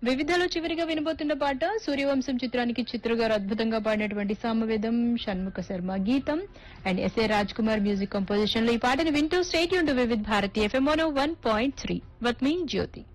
వివిధలో చివరిగా వినబోతున్న పాట సూర్యవంశం చిత్రానికి చిత్ర గారు అద్భుతంగా పాడినటువంటి సామవేదం షణ్ముఖ శర్మ గీతం and SA Raj Kumar music composition లో ఈ పాటను వింటూ state Yoon to Vividh Bharati FM 101.3 with me Jyothi.